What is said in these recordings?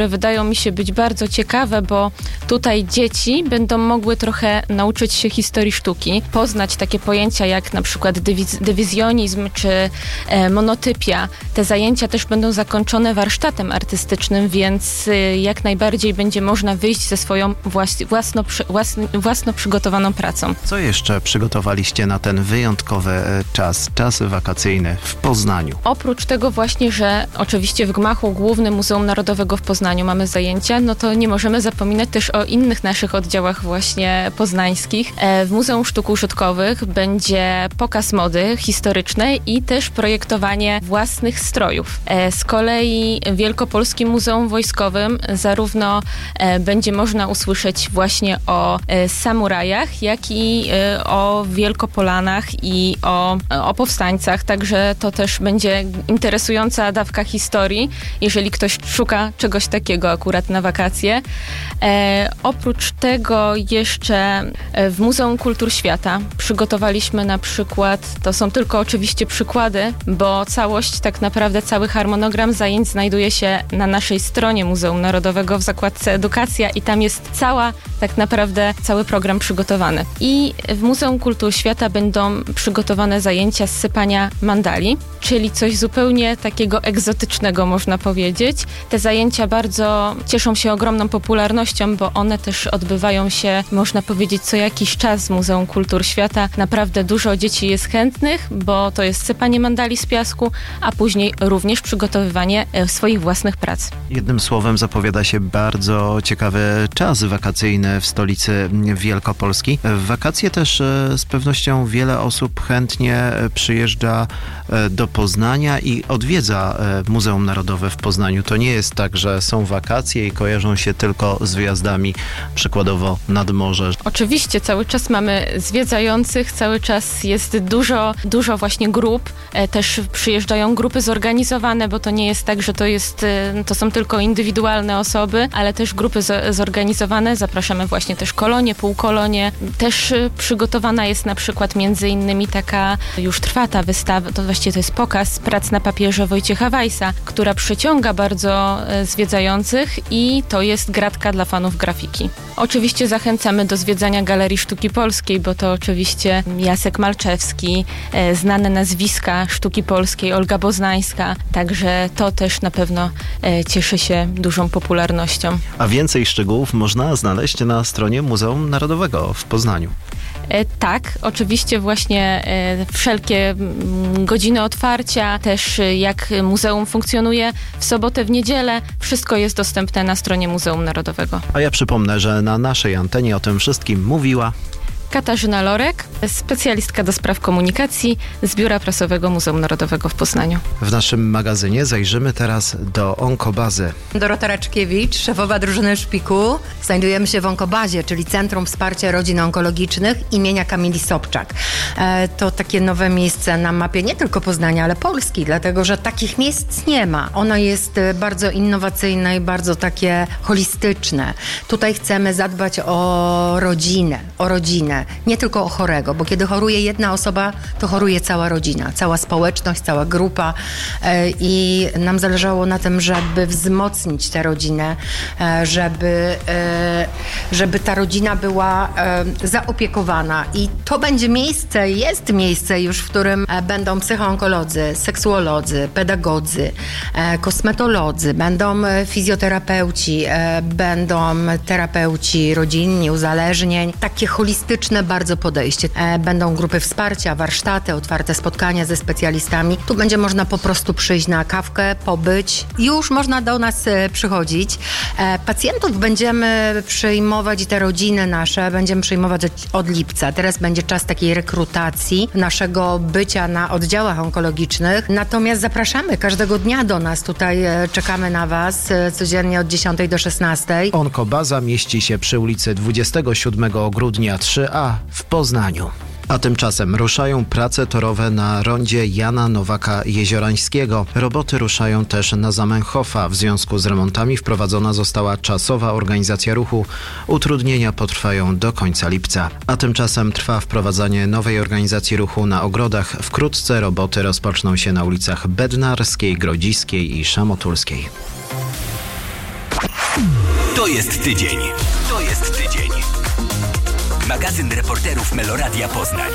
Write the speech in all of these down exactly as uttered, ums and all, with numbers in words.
Wydają mi się być bardzo ciekawe, bo tutaj dzieci będą mogły trochę nauczyć się historii sztuki, poznać takie pojęcia jak na przykład dywiz- dywizjonizm czy e, monotypia. Te zajęcia też będą zakończone warsztatem artystycznym, więc e, jak najbardziej będzie można wyjść ze swoją włas- własno, przy- własno, własno przygotowaną pracą. Co jeszcze przygotowaliście na ten wyjątkowy e, czas, czas wakacyjny w Poznaniu? Oprócz tego właśnie, że oczywiście w gmachu głównym Muzeum Narodowego w Poznaniu mamy zajęcia, no to nie możemy zapominać też o innych naszych oddziałach właśnie poznańskich. E, w Muzeum Sztuk Użytkowych będzie pokaz mody historycznej i też projektowanie własnych strojów. E, z kolei w Wielkopolskim Muzeum Wojskowym zarówno e, będzie można usłyszeć właśnie o e, samurajach, jak i e, o Wielkopolanach i o, o powstańcach, także to też będzie interesująca dawka historii, jeżeli ktoś szuka czegoś takiego akurat na wakacje. E, oprócz tego jeszcze w Muzeum Kultur Świata przygotowaliśmy na przykład, to są tylko oczywiście przykłady, bo całość, tak naprawdę cały harmonogram zajęć znajduje się na naszej stronie Muzeum Narodowego w zakładce Edukacja i tam jest cała, tak naprawdę cały program przygotowany. I w Muzeum Kultur Świata będą przygotowane zajęcia z sypania mandali, czyli coś zupełnie takiego egzotycznego, można powiedzieć. Te zajęcia bardzo cieszą się ogromną popularnością, bo one też odbywają się, można powiedzieć, co jakiś czas w Muzeum Kultur Świata. Naprawdę dużo dzieci jest chętnych, bo to jest sypanie mandali z piasku, a później również przygotowywanie swoich własnych prac. Jednym słowem zapowiada się bardzo ciekawy czas wakacyjny w stolicy Wielkopolski. W wakacje też z pewnością wiele osób chętnie przyjeżdża do Poznania i odwiedza Muzeum Narodowe w Poznaniu. To nie jest tak, że są wakacje i kojarzą się tylko z wyjazdami przykładowo nad morze. Oczywiście cały czas mamy zwiedzających, cały czas jest dużo, dużo właśnie grup. Też przyjeżdżają grupy zorganizowane, bo to nie jest tak, że to jest, to są tylko indywidualne osoby, ale też grupy z, zorganizowane. Zapraszamy właśnie też kolonie, półkolonie. Też przygotowana jest na przykład między innymi taka, już trwa ta wystawa, to właściwie to jest pokaz prac na papierze Wojciecha Weissa, która przyciąga bardzo zwiedzających i to jest gratka dla fanów grafiki. Oczywiście zachęcamy do zwiedzania Galerii Sztuki Polskiej, bo to oczywiście Jacek Malczewski, e, znane nazwiska sztuki polskiej, Olga Boznańska, także to też na pewno e, cieszy się dużą popularnością. A więcej szczegółów można znaleźć na stronie Muzeum Narodowego w Poznaniu. E, tak, oczywiście właśnie e, wszelkie m, godziny otwarcia, też e, jak muzeum funkcjonuje w sobotę, w niedzielę, wszystko jest dostępne na stronie Muzeum Narodowego. A ja przypomnę, że na naszej antenie o tym wszystkim mówiła Katarzyna Lorek, specjalistka do spraw komunikacji z Biura Prasowego Muzeum Narodowego w Poznaniu. W naszym magazynie zajrzymy teraz do Onkobazy. Dorota Raczkiewicz, szefowa drużyny Szpiku. Znajdujemy się w Onkobazie, czyli Centrum Wsparcia Rodzin Onkologicznych imienia Kamili Sobczak. E, to takie nowe miejsce na mapie nie tylko Poznania, ale Polski, dlatego że takich miejsc nie ma. Ono jest bardzo innowacyjne i bardzo takie holistyczne. Tutaj chcemy zadbać o rodzinę, o rodzinę. Nie tylko o chorego, bo kiedy choruje jedna osoba, to choruje cała rodzina, cała społeczność, cała grupa i nam zależało na tym, żeby wzmocnić tę rodzinę, żeby, żeby ta rodzina była zaopiekowana i to będzie miejsce, jest miejsce już, w którym będą psychoonkolodzy, seksuolodzy, pedagodzy, kosmetolodzy, będą fizjoterapeuci, będą terapeuci rodzinni, uzależnień, takie holistyczne bardzo podejście. E, będą grupy wsparcia, warsztaty, otwarte spotkania ze specjalistami. Tu będzie można po prostu przyjść na kawkę, pobyć. Już można do nas e, przychodzić. E, pacjentów będziemy przyjmować i te rodziny nasze będziemy przyjmować od, od lipca. Teraz będzie czas takiej rekrutacji naszego bycia na oddziałach onkologicznych. Natomiast zapraszamy każdego dnia do nas. Tutaj e, czekamy na Was e, codziennie od dziesiątej do szesnastej. Onkobaza mieści się przy ulicy dwudziestego siódmego grudnia trzy A w Poznaniu. A tymczasem ruszają prace torowe na rondzie Jana Nowaka-Jeziorańskiego. Roboty ruszają też na Zamenhofa. W związku z remontami wprowadzona została czasowa organizacja ruchu. Utrudnienia potrwają do końca lipca. A tymczasem trwa wprowadzanie nowej organizacji ruchu na ogrodach. Wkrótce roboty rozpoczną się na ulicach Bednarskiej, Grodziskiej i Szamotulskiej. To jest tydzień. To jest tydzień. Magazyn reporterów Meloradia Poznań.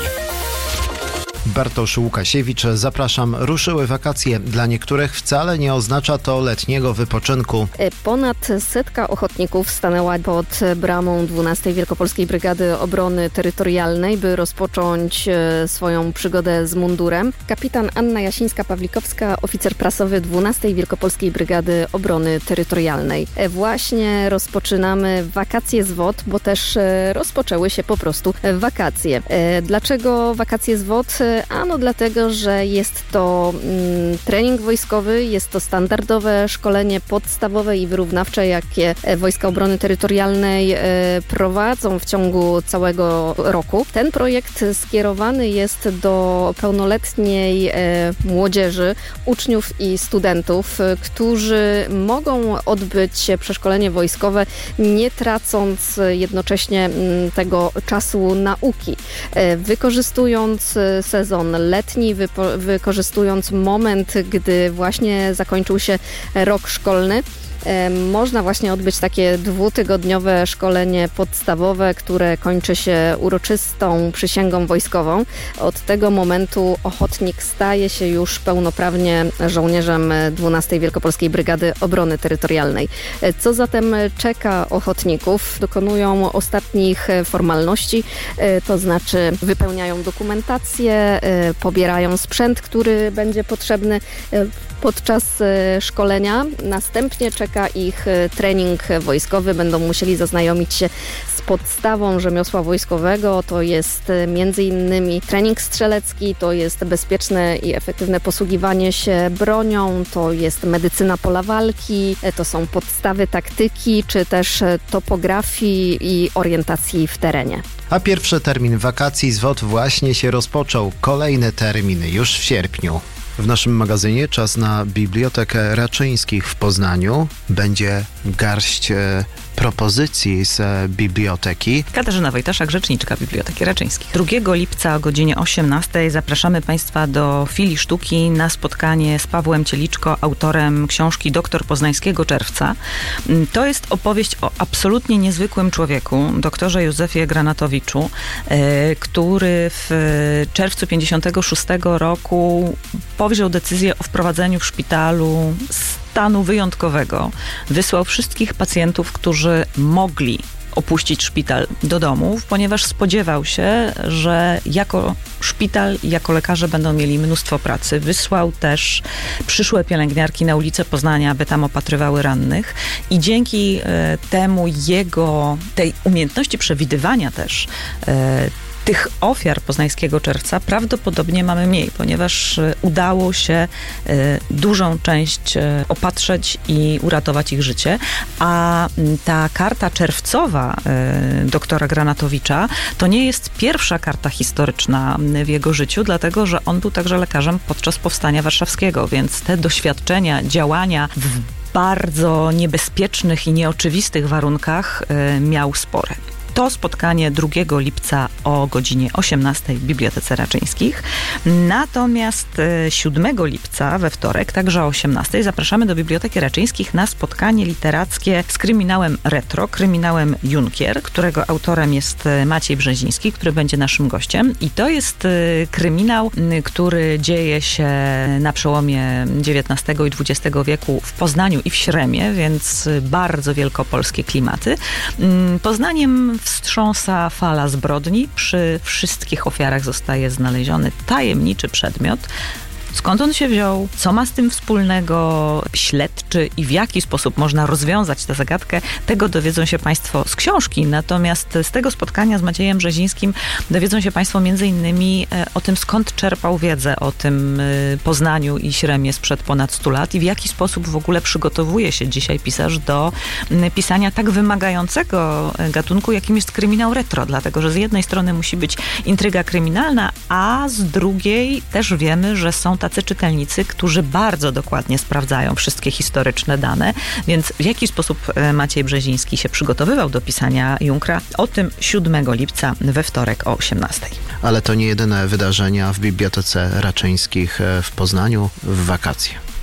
Bartosz Łukasiewicz, zapraszam. Ruszyły wakacje. Dla niektórych wcale nie oznacza to letniego wypoczynku. Ponad setka ochotników stanęła pod bramą dwunastej Wielkopolskiej Brygady Obrony Terytorialnej, by rozpocząć swoją przygodę z mundurem. Kapitan Anna Jasińska-Pawlikowska, oficer prasowy dwunastej Wielkopolskiej Brygady Obrony Terytorialnej. Właśnie rozpoczynamy wakacje z W O T, bo też rozpoczęły się po prostu wakacje. Dlaczego wakacje z W O T? Ano dlatego, że jest to mm, trening wojskowy, jest to standardowe szkolenie podstawowe i wyrównawcze, jakie Wojska Obrony Terytorialnej e, prowadzą w ciągu całego roku. Ten projekt skierowany jest do pełnoletniej e, młodzieży, uczniów i studentów, e, którzy mogą odbyć przeszkolenie wojskowe, nie tracąc jednocześnie m, tego czasu nauki. E, wykorzystując sezon letni, wypo- wykorzystując moment, gdy właśnie zakończył się rok szkolny. Można właśnie odbyć takie dwutygodniowe szkolenie podstawowe, które kończy się uroczystą przysięgą wojskową. Od tego momentu ochotnik staje się już pełnoprawnie żołnierzem dwunastej Wielkopolskiej Brygady Obrony Terytorialnej. Co zatem czeka ochotników? Dokonują ostatnich formalności, to znaczy wypełniają dokumentację, pobierają sprzęt, który będzie potrzebny podczas szkolenia. Następnie czeka ich trening wojskowy. Będą musieli zaznajomić się z podstawą rzemiosła wojskowego. To jest między innymi trening strzelecki, to jest bezpieczne i efektywne posługiwanie się bronią, to jest medycyna pola walki, to są podstawy taktyki, czy też topografii i orientacji w terenie. A pierwszy termin wakacji z W O T właśnie się rozpoczął. Kolejny termin już w sierpniu. W naszym magazynie czas na Bibliotekę Raczyńskich w Poznaniu. Będzie garść e, propozycji z e, biblioteki. Katarzyna Wojtaszak, rzeczniczka Biblioteki Raczyńskich. drugiego lipca o godzinie osiemnastej zapraszamy Państwa do Filii Sztuki na spotkanie z Pawłem Cieliczko, autorem książki Doktor Poznańskiego Czerwca. To jest opowieść o absolutnie niezwykłym człowieku, doktorze Józefie Granatowiczu, e, który w czerwcu pięćdziesiątego szóstego roku powziął decyzję o wprowadzeniu w szpitalu stanu wyjątkowego. Wysłał wszystkich pacjentów, którzy mogli opuścić szpital, do domów, ponieważ spodziewał się, że jako szpital i jako lekarze będą mieli mnóstwo pracy. Wysłał też przyszłe pielęgniarki na ulicę Poznania, aby tam opatrywały rannych i dzięki e, temu jego, tej umiejętności przewidywania też e, tych ofiar poznańskiego czerwca prawdopodobnie mamy mniej, ponieważ udało się dużą część opatrzeć i uratować ich życie, a ta karta czerwcowa doktora Granatowicza to nie jest pierwsza karta historyczna w jego życiu, dlatego że on był także lekarzem podczas Powstania Warszawskiego, więc te doświadczenia, działania w bardzo niebezpiecznych i nieoczywistych warunkach miał spore. To spotkanie drugiego lipca o godzinie osiemnastej w Bibliotece Raczyńskich. Natomiast siódmego lipca we wtorek, także o osiemnastej, zapraszamy do Biblioteki Raczyńskich na spotkanie literackie z kryminałem retro, kryminałem Junkier, którego autorem jest Maciej Brzeziński, który będzie naszym gościem. I to jest kryminał, który dzieje się na przełomie dziewiętnastego i dwudziestego wieku w Poznaniu i w Śremie, więc bardzo wielkopolskie klimaty. Poznaniem wstrząsa fala zbrodni. Przy wszystkich ofiarach zostaje znaleziony tajemniczy przedmiot. Skąd on się wziął? Co ma z tym wspólnego śledczy i w jaki sposób można rozwiązać tę zagadkę? Tego dowiedzą się Państwo z książki. Natomiast z tego spotkania z Maciejem Brzezińskim dowiedzą się Państwo między innymi o tym, skąd czerpał wiedzę o tym Poznaniu i Śremie sprzed ponad stu lat i w jaki sposób w ogóle przygotowuje się dzisiaj pisarz do pisania tak wymagającego gatunku, jakim jest kryminał retro. Dlatego, że z jednej strony musi być intryga kryminalna, a z drugiej też wiemy, że są tacy czytelnicy, którzy bardzo dokładnie sprawdzają wszystkie historyczne dane, więc w jaki sposób Maciej Brzeziński się przygotowywał do pisania Junkra? O tym siódmego lipca we wtorek o osiemnastej. Ale to nie jedyne wydarzenia w Bibliotece Raczyńskich w Poznaniu w wakacje.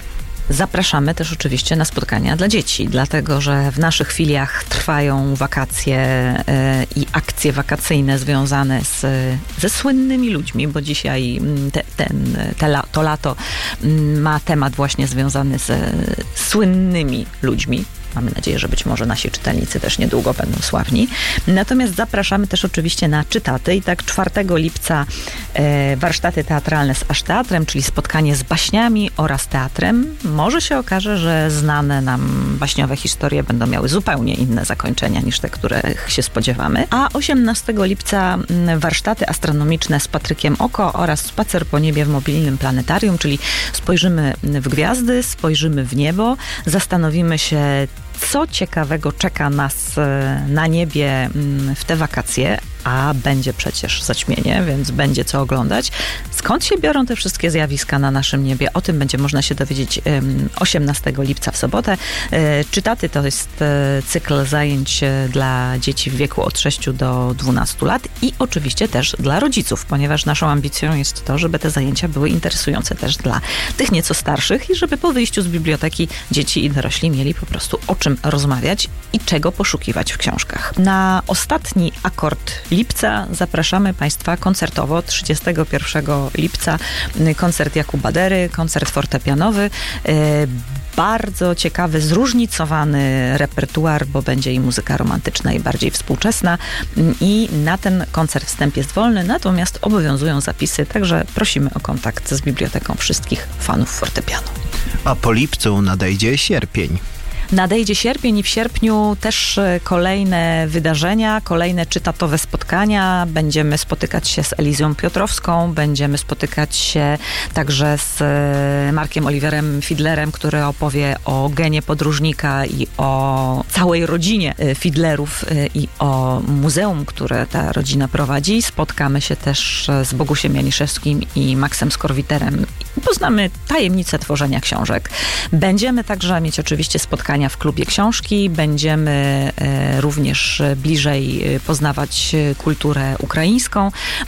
Zapraszamy też oczywiście na spotkania dla dzieci, dlatego że w naszych filiach trwają wakacje e, i akcje wakacyjne związane z, ze słynnymi ludźmi, bo dzisiaj te, ten, te la, to lato ma temat właśnie związany z słynnymi ludźmi. Mamy nadzieję, że być może nasi czytelnicy też niedługo będą sławni. Natomiast zapraszamy też oczywiście na czytaty i tak czwartego lipca e, warsztaty teatralne z Aż Teatrem, czyli spotkanie z baśniami oraz teatrem. Może się okaże, że znane nam baśniowe historie będą miały zupełnie inne zakończenia niż te, których się spodziewamy. A osiemnastego lipca warsztaty astronomiczne z Patrykiem Oko oraz spacer po niebie w mobilnym planetarium, czyli spojrzymy w gwiazdy, spojrzymy w niebo, zastanowimy się, co ciekawego czeka nas na niebie w te wakacje, a będzie przecież zaćmienie, więc będzie co oglądać. Skąd się biorą te wszystkie zjawiska na naszym niebie? O tym będzie można się dowiedzieć osiemnastego lipca w sobotę. Czytaty to jest cykl zajęć dla dzieci w wieku od sześciu do dwunastu lat i oczywiście też dla rodziców, ponieważ naszą ambicją jest to, żeby te zajęcia były interesujące też dla tych nieco starszych i żeby po wyjściu z biblioteki dzieci i dorośli mieli po prostu o czym rozmawiać i czego poszukiwać w książkach. Na ostatni akord lipca zapraszamy Państwa koncertowo. trzydziestego pierwszego lipca koncert Jakuba Dery, koncert fortepianowy. Bardzo ciekawy, zróżnicowany repertuar, bo będzie i muzyka romantyczna, i bardziej współczesna. I na ten koncert wstęp jest wolny, natomiast obowiązują zapisy, także prosimy o kontakt z biblioteką wszystkich fanów fortepianu. A po lipcu nadejdzie sierpień. Nadejdzie sierpień i w sierpniu też kolejne wydarzenia, kolejne czytatowe spotkania. Będziemy spotykać się z Elizją Piotrowską, będziemy spotykać się także z Markiem Oliverem Fidlerem, który opowie o genie podróżnika i o całej rodzinie Fidlerów i o muzeum, które ta rodzina prowadzi. Spotkamy się też z Bogusiem Janiszewskim i Maxem Skorwiterem. Poznamy tajemnicę tworzenia książek. Będziemy także mieć oczywiście spotkania w klubie książki. Będziemy e, również bliżej poznawać kulturę ukraińską.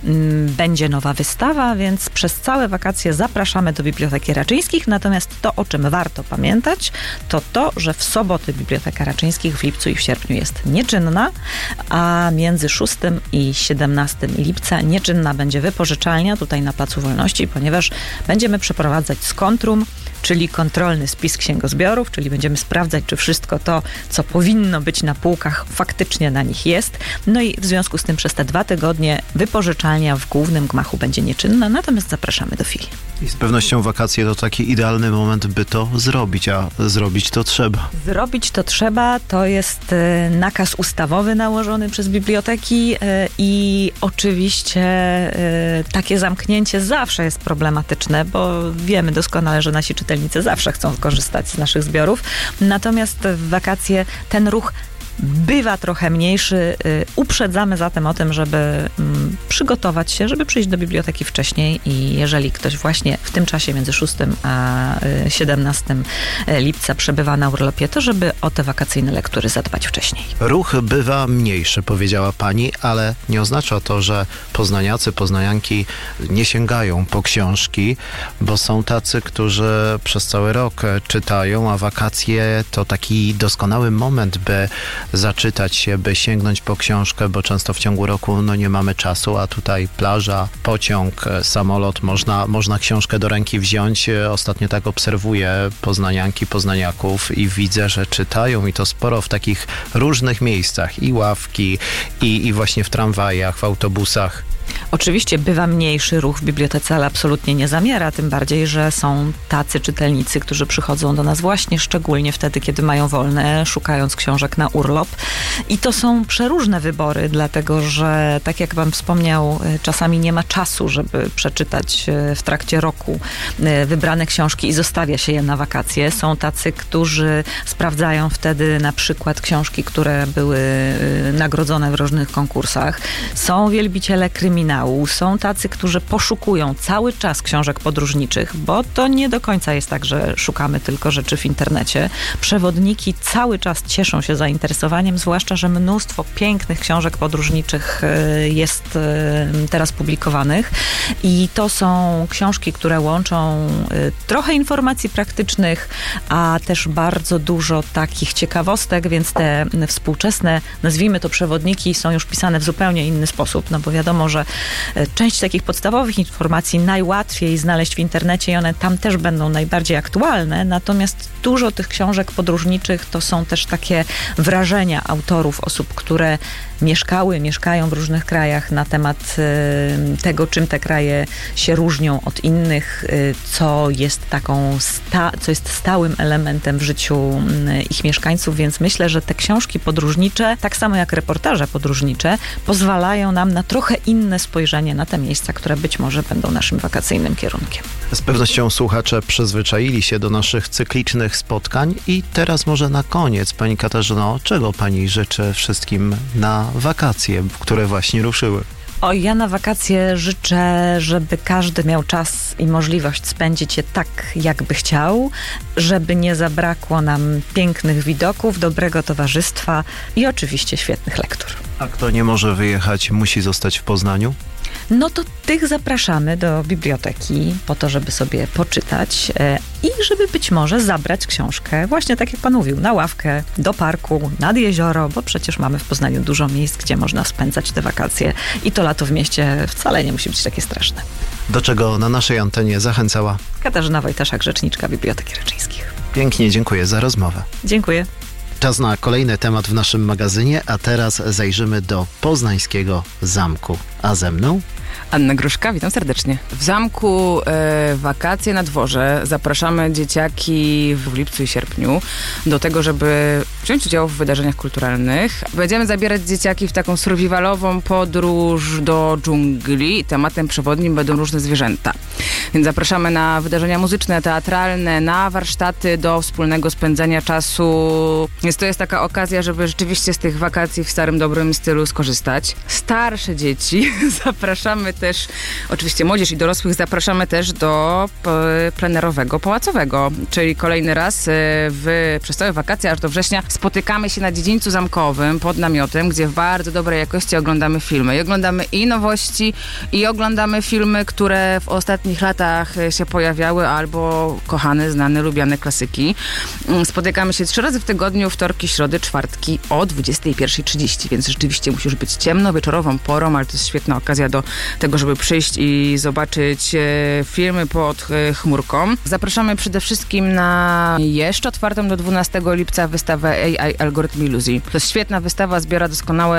Będzie nowa wystawa, więc przez całe wakacje zapraszamy do Biblioteki Raczyńskich. Natomiast to, o czym warto pamiętać, to to, że w soboty Biblioteka Raczyńskich w lipcu i w sierpniu jest nieczynna, a między szóstego i siedemnastego lipca nieczynna będzie wypożyczalnia tutaj na Placu Wolności, ponieważ będziemy przeprowadzać skontrum, czyli kontrolny spis księgozbiorów, czyli będziemy sprawdzać, czy wszystko to, co powinno być na półkach, faktycznie na nich jest. No i w związku z tym przez te dwa tygodnie wypożyczalnia w głównym gmachu będzie nieczynna, natomiast zapraszamy do filii. I z pewnością wakacje to taki idealny moment, by to zrobić, a zrobić to trzeba. Zrobić to trzeba, to jest e, nakaz ustawowy nałożony przez biblioteki e, i oczywiście e, takie zamknięcie zawsze jest problematyczne, bo wiemy doskonale, że nasi czytelnicy zawsze chcą korzystać z naszych zbiorów, natomiast w wakacje ten ruch bywa trochę mniejszy. Uprzedzamy zatem o tym, żeby przygotować się, żeby przyjść do biblioteki wcześniej i jeżeli ktoś właśnie w tym czasie między szóstym a siedemnastego lipca przebywa na urlopie, to żeby o te wakacyjne lektury zadbać wcześniej. Ruch bywa mniejszy, powiedziała pani, ale nie oznacza to, że poznaniacy, poznanianki nie sięgają po książki, bo są tacy, którzy przez cały rok czytają, a wakacje to taki doskonały moment, by zaczytać się, by sięgnąć po książkę, bo często w ciągu roku no, nie mamy czasu, a tutaj plaża, pociąg, samolot, można, można książkę do ręki wziąć. Ostatnio tak obserwuję poznanianki, poznaniaków i widzę, że czytają i to sporo w takich różnych miejscach, i ławki, i, i właśnie w tramwajach, w autobusach. Oczywiście bywa mniejszy ruch w bibliotece, ale absolutnie nie zamiera, tym bardziej, że są tacy czytelnicy, którzy przychodzą do nas właśnie szczególnie wtedy, kiedy mają wolne, szukając książek na urlop. I to są przeróżne wybory, dlatego że, tak jak pan wspomniał, czasami nie ma czasu, żeby przeczytać w trakcie roku wybrane książki i zostawia się je na wakacje. Są tacy, którzy sprawdzają wtedy na przykład książki, które były nagrodzone w różnych konkursach. Są wielbiciele kryminalnych, kryminału, są tacy, którzy poszukują cały czas książek podróżniczych, bo to nie do końca jest tak, że szukamy tylko rzeczy w internecie. Przewodniki cały czas cieszą się zainteresowaniem, zwłaszcza, że mnóstwo pięknych książek podróżniczych jest teraz publikowanych i to są książki, które łączą trochę informacji praktycznych, a też bardzo dużo takich ciekawostek, więc te współczesne, nazwijmy to przewodniki, są już pisane w zupełnie inny sposób, no bo wiadomo, że część takich podstawowych informacji najłatwiej znaleźć w internecie i one tam też będą najbardziej aktualne, natomiast dużo tych książek podróżniczych to są też takie wrażenia autorów, osób, które mieszkały, mieszkają w różnych krajach na temat y, tego, czym te kraje się różnią od innych, y, co jest taką, sta- co jest stałym elementem w życiu y, ich mieszkańców, więc myślę, że te książki podróżnicze, tak samo jak reportaże podróżnicze, pozwalają nam na trochę inne spojrzenie na te miejsca, które być może będą naszym wakacyjnym kierunkiem. Z pewnością słuchacze przyzwyczaili się do naszych cyklicznych spotkań i teraz może na koniec, pani Katarzyno, czego pani życzy wszystkim na wakacje, które właśnie ruszyły? O, ja na wakacje życzę, żeby każdy miał czas i możliwość spędzić je tak, jakby chciał, żeby nie zabrakło nam pięknych widoków, dobrego towarzystwa i oczywiście świetnych lektur. A kto nie może wyjechać, musi zostać w Poznaniu? No to tych zapraszamy do biblioteki po to, żeby sobie poczytać e, i żeby być może zabrać książkę, właśnie tak jak pan mówił, na ławkę, do parku, nad jezioro, bo przecież mamy w Poznaniu dużo miejsc, gdzie można spędzać te wakacje i to lato w mieście wcale nie musi być takie straszne. Do czego na naszej antenie zachęcała Katarzyna Wojtaszak, rzeczniczka Biblioteki Raczyńskich. Pięknie dziękuję za rozmowę. Dziękuję. Czas na kolejny temat w naszym magazynie, a teraz zajrzymy do poznańskiego zamku. A ze mną? Anna Gruszka, witam serdecznie. W zamku e, wakacje na dworze. Zapraszamy dzieciaki w lipcu i sierpniu do tego, żeby wziąć udział w wydarzeniach kulturalnych. Będziemy zabierać dzieciaki w taką survivalową podróż do dżungli. Tematem przewodnim będą różne zwierzęta. Więc zapraszamy na wydarzenia muzyczne, teatralne, na warsztaty do wspólnego spędzania czasu. Więc to jest taka okazja, żeby rzeczywiście z tych wakacji w starym, dobrym stylu skorzystać. Starsze dzieci zapraszamy też, oczywiście młodzież i dorosłych zapraszamy też do plenerowego, pałacowego, czyli kolejny raz w, przez całe wakacje, aż do września spotykamy się na dziedzińcu zamkowym pod namiotem, gdzie w bardzo dobrej jakości oglądamy filmy. I oglądamy i nowości, i oglądamy filmy, które w ostatnich latach się pojawiały, albo kochane, znane, lubiane klasyki. Spotykamy się trzy razy w tygodniu, wtorki, środy, czwartki o dwudziestej pierwszej trzydzieści, więc rzeczywiście musi już być ciemno, wieczorową porą, ale to jest świetna okazja do tego, żeby przyjść i zobaczyć e, filmy pod e, chmurką. Zapraszamy przede wszystkim na jeszcze otwartą do dwunastego lipca wystawę A I Algorytm Iluzji. To jest świetna wystawa, zbiera doskonałe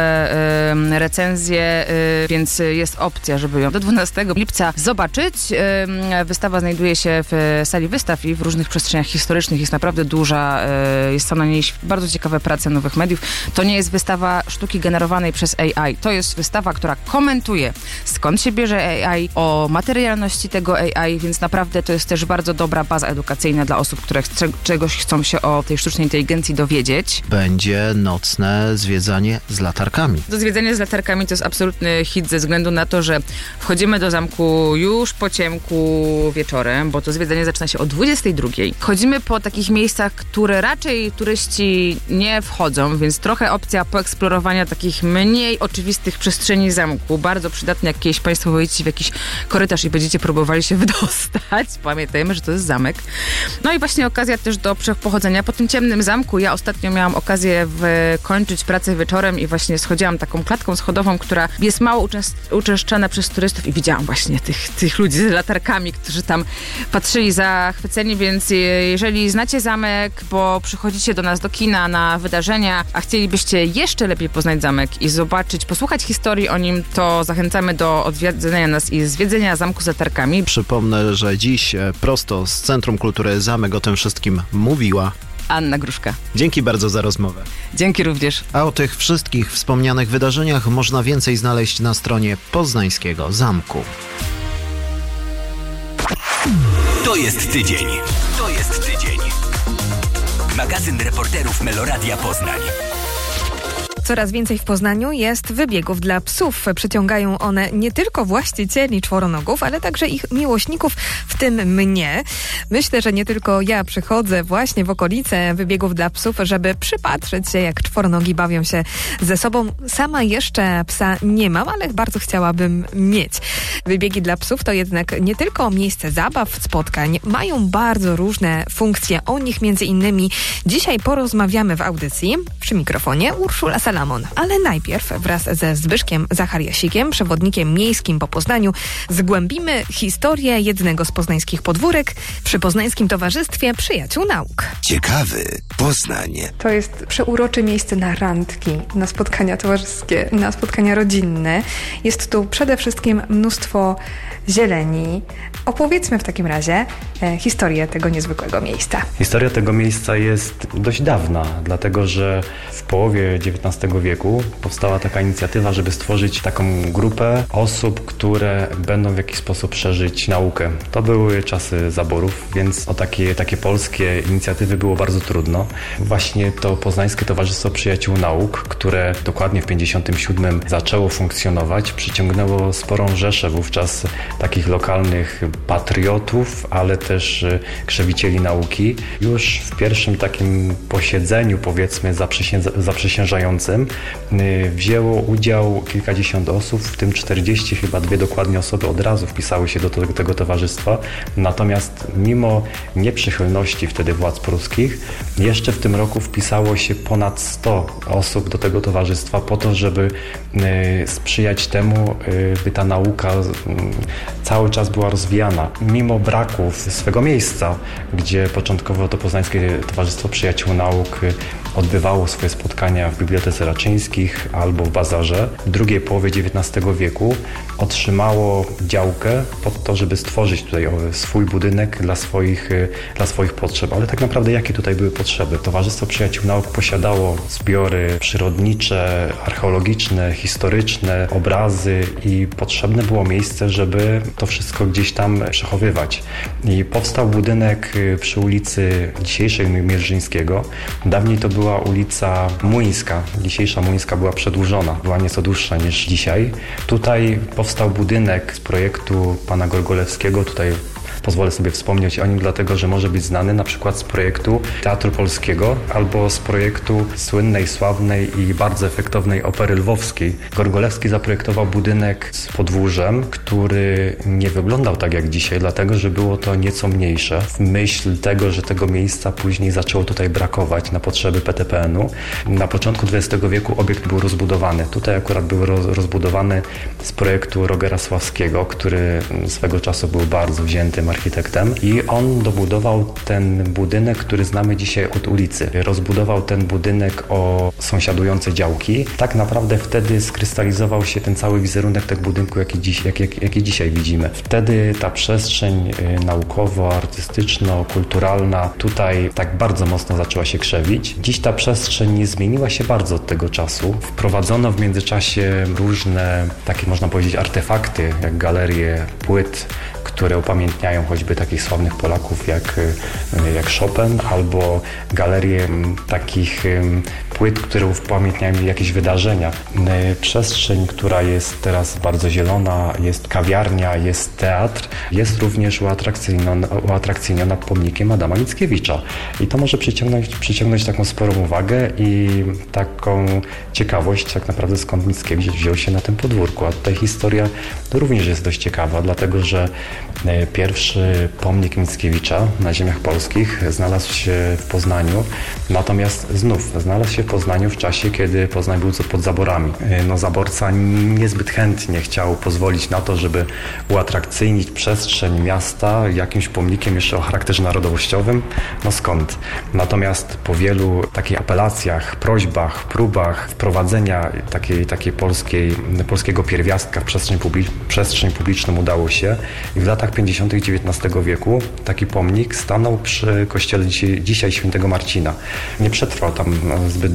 e, recenzje, e, więc jest opcja, żeby ją do dwunastego lipca zobaczyć. E, wystawa znajduje się w sali wystaw i w różnych przestrzeniach historycznych. Jest naprawdę duża, e, jest są na niej bardzo ciekawe prace nowych mediów. To nie jest wystawa sztuki generowanej przez A I. To jest wystawa, która komentuje, skąd się bierze A I, o materialności tego A I, więc naprawdę to jest też bardzo dobra baza edukacyjna dla osób, które chce, czegoś chcą się o tej sztucznej inteligencji dowiedzieć. Będzie nocne zwiedzanie z latarkami. To zwiedzanie z latarkami to jest absolutny hit ze względu na to, że wchodzimy do zamku już po ciemku wieczorem, bo to zwiedzanie zaczyna się o dwudziestej drugiej. Chodzimy po takich miejscach, które raczej turyści nie wchodzą, więc trochę opcja poeksplorowania takich mniej oczywistych przestrzeni zamku. Bardzo przydatne, jak kiedyś Państwo wejdziecie w jakiś korytarz i będziecie próbowali się wydostać. Pamiętajmy, że to jest zamek. No i właśnie okazja też do pochodzenia po tym ciemnym zamku. Ja ostatnio miałam okazję kończyć pracę wieczorem i właśnie schodziłam taką klatką schodową, która jest mało uczęszczana przez turystów i widziałam właśnie tych, tych ludzi z latarkami, którzy tam patrzyli zachwyceni, więc jeżeli znacie zamek, bo przychodzicie do nas do kina na wydarzenia, a chcielibyście jeszcze lepiej poznać zamek i zobaczyć, posłuchać historii o nim, to zachęcamy do odwiedzenia nas i zwiedzenia zamku z latarkami. Przypomnę, że dziś prosto z Centrum Kultury Zamek o tym wszystkim mówiła Anna Gruszka. Dzięki bardzo za rozmowę. Dzięki również. A o tych wszystkich wspomnianych wydarzeniach można więcej znaleźć na stronie Poznańskiego Zamku. To jest tydzień. To jest tydzień. Magazyn reporterów Meloradia Poznań. Coraz więcej w Poznaniu jest wybiegów dla psów. Przyciągają one nie tylko właścicieli czworonogów, ale także ich miłośników, w tym mnie. Myślę, że nie tylko ja przychodzę właśnie w okolice wybiegów dla psów, żeby przypatrzeć się, jak czworonogi bawią się ze sobą. Sama jeszcze psa nie mam, ale bardzo chciałabym mieć. Wybiegi dla psów to jednak nie tylko miejsce zabaw, spotkań. Mają bardzo różne funkcje. O nich między innymi dzisiaj porozmawiamy w audycji. Przy mikrofonie Urszula Salamon. Ale najpierw wraz ze Zbyszkiem Zachariasikiem, przewodnikiem miejskim po Poznaniu, zgłębimy historię jednego z poznańskich podwórek przy Poznańskim Towarzystwie Przyjaciół Nauk. Ciekawy Poznań. To jest przeurocze miejsce na randki, na spotkania towarzyskie, na spotkania rodzinne. Jest tu przede wszystkim mnóstwo zieleni. Opowiedzmy w takim razie e, historię tego niezwykłego miejsca. Historia tego miejsca jest dość dawna, dlatego że w połowie dziewiętnastego wieku powstała taka inicjatywa, żeby stworzyć taką grupę osób, które będą w jakiś sposób szerzyć naukę. To były czasy zaborów, więc o takie, takie polskie inicjatywy było bardzo trudno. Właśnie to Poznańskie Towarzystwo Przyjaciół Nauk, które dokładnie w pięćdziesiątym siódmym zaczęło funkcjonować, przyciągnęło sporą rzeszę wówczas takich lokalnych patriotów, ale też krzewicieli nauki. Już w pierwszym takim posiedzeniu, powiedzmy, zaprzysiężającym wzięło udział kilkadziesiąt osób, w tym czterdzieści, chyba dwie dokładnie osoby od razu wpisały się do tego, tego towarzystwa. Natomiast mimo nieprzychylności wtedy władz pruskich, jeszcze w tym roku wpisało się ponad sto osób do tego towarzystwa po to, żeby sprzyjać temu, by ta nauka cały czas była rozwijana. Mimo braków swego miejsca, gdzie początkowo to Poznańskie Towarzystwo Przyjaciół Nauk odbywało swoje spotkania w Bibliotece Raczyńskich albo w Bazarze, w drugiej połowie dziewiętnastego wieku otrzymało działkę po to, żeby stworzyć tutaj swój budynek dla swoich, dla swoich potrzeb. Ale tak naprawdę jakie tutaj były potrzeby? Towarzystwo Przyjaciół Nauk posiadało zbiory przyrodnicze, archeologiczne, historyczne, obrazy i potrzebne było miejsce, żeby to wszystko gdzieś tam przechowywać. I powstał budynek przy ulicy dzisiejszej Mierzyńskiego. Dawniej to była ulica Młyńska. Dzisiejsza Młyńska była przedłużona, była nieco dłuższa niż dzisiaj. Tutaj powstał budynek z projektu pana Gorgolewskiego. Tutaj pozwolę sobie wspomnieć o nim, dlatego że może być znany na przykład z projektu Teatru Polskiego albo z projektu słynnej, sławnej i bardzo efektownej Opery Lwowskiej. Gorgolewski zaprojektował budynek z podwórzem, który nie wyglądał tak jak dzisiaj, dlatego że było to nieco mniejsze. W myśl tego, że tego miejsca później zaczęło tutaj brakować na potrzeby P T P N u. Na początku dwudziestego wieku obiekt był rozbudowany. Tutaj akurat był rozbudowany z projektu Rogera Sławskiego, który swego czasu był bardzo wziętym architektem i on dobudował ten budynek, który znamy dzisiaj od ulicy. Rozbudował ten budynek o sąsiadujące działki. Tak naprawdę wtedy skrystalizował się ten cały wizerunek tego budynku, jaki, dziś, jak, jak, jaki dzisiaj widzimy. Wtedy ta przestrzeń naukowo-artystyczno-kulturalna tutaj tak bardzo mocno zaczęła się krzewić. Dziś ta przestrzeń nie zmieniła się bardzo od tego czasu. Wprowadzono w międzyczasie różne takie, można powiedzieć, artefakty, jak galerie płyt, które upamiętniają choćby takich sławnych Polaków jak, jak Chopin, albo galerie takich płyt, które upamiętniają jakieś wydarzenia. Przestrzeń, która jest teraz bardzo zielona, jest kawiarnia, jest teatr, jest również uatrakcyjniona, uatrakcyjniona pomnikiem Adama Mickiewicza. I to może przyciągnąć, przyciągnąć taką sporą uwagę i taką ciekawość tak naprawdę, skąd Mickiewicz wziął się na tym podwórku. A tutaj historia również jest dość ciekawa, dlatego że pierwszy pomnik Mickiewicza na ziemiach polskich znalazł się w Poznaniu, natomiast znów znalazł się w Poznaniu w czasie, kiedy Poznań był pod zaborami. No, zaborca niezbyt chętnie chciał pozwolić na to, żeby uatrakcyjnić przestrzeń miasta jakimś pomnikiem jeszcze o charakterze narodowościowym. No skąd? Natomiast po wielu takich apelacjach, prośbach, próbach wprowadzenia takiej, takiej polskiej, polskiego pierwiastka w przestrzeń, publicz- przestrzeń publiczną udało się i w latach pięćdziesiątych dziewiętnastego wieku taki pomnik stanął przy kościele dzisiaj, dzisiaj świętego Marcina. Nie przetrwał tam zbyt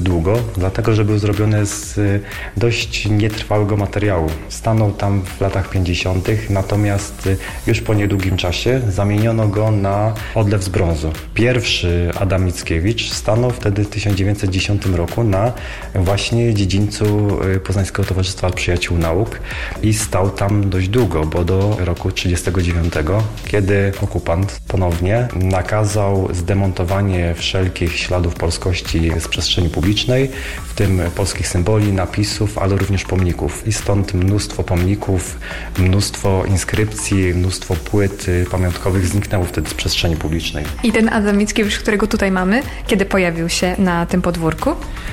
długo, dlatego że był zrobiony z dość nietrwałego materiału. Stanął tam w latach pięćdziesiątych, natomiast już po niedługim czasie zamieniono go na odlew z brązu. Pierwszy Adam Mickiewicz stanął wtedy w tysiąc dziewięćset dziesiątym roku na właśnie dziedzińcu Poznańskiego Towarzystwa Przyjaciół Nauk i stał tam dość długo, bo do roku tysiąc dziewięćset trzydziestego dziewiątego, kiedy okupant ponownie nakazał zdemontowanie wszelkich śladów polskości z przestrzeni publicznej, w tym polskich symboli, napisów, ale również pomników. I stąd mnóstwo pomników, mnóstwo inskrypcji, mnóstwo płyt pamiątkowych zniknęło wtedy z przestrzeni publicznej. I ten Adam Mickiewicz, którego tutaj mamy, kiedy pojawił się na tym podwórku?